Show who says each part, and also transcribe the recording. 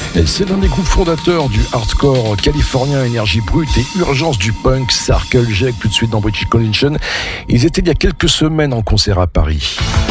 Speaker 1: Et c'est l'un des groupes fondateurs du hardcore californien, énergie brute et urgence du punk, Circle Jerk, tout de suite dans British Connection. Ils étaient il y a quelques semaines en concert à Paris.